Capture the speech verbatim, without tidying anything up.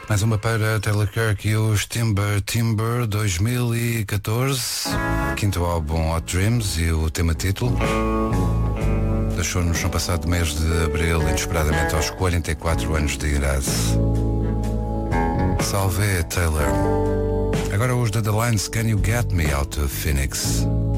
Mais uma para Taylor Kirk e os Timber Timber dois mil e catorze, quinto álbum Hot Dreams e o tema título. Deixou-nos no passado mês de abril, inesperadamente aos quarenta e quatro anos de idade. Salve Taylor. Agora os The Lines, Can You Get Me Out of Phoenix?